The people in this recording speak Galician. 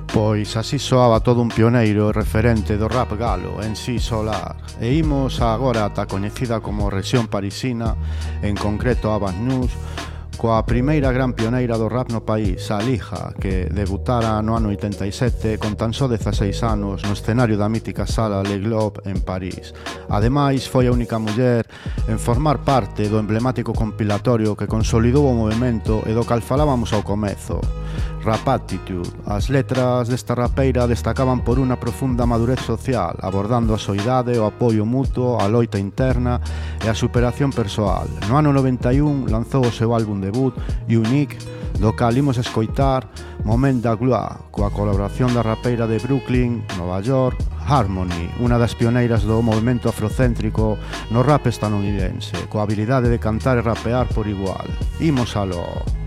Pois así soaba todo un pioneiro e referente do rap galo en Si Solar. E imos agora ata coñecida como rexión parisina, en concreto a Banús, coa primeira gran pioneira do rap no país, a Lija, que debutara no ano 87 con tan só 16 anos no escenario da mítica sala Le Globe en París. Ademais, foi a única muller en formar parte do emblemático compilatorio que consolidou o movimento e do cal falábamos ao comezo, Rapatitude. As letras desta rapeira destacaban por unha profunda madurez social, abordando a soidade, o apoio mutuo, a loita interna e a superación persoal. No ano 91 lanzou o seu álbum debut, Unique, do cal imos escoitar Moment da Gloire, coa colaboración da rapeira de Brooklyn, Nova York, Harmony, unha das pioneiras do movimento afrocéntrico no rap estadounidense, coa habilidade de cantar e rapear por igual. Imos aló.